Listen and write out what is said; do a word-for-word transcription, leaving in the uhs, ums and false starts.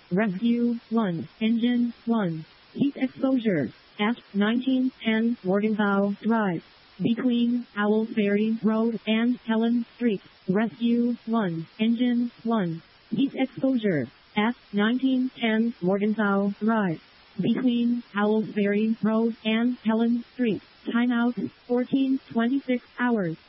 Rescue one. Engine one. Heat exposure at nineteen ten Morgantown Drive, between Owls Ferry Road and Helen Street. Rescue one. Engine one. Heat exposure at nineteen ten Morgantown Drive, between Owls Ferry Road and Helen Street. Timeout fourteen twenty-six hours.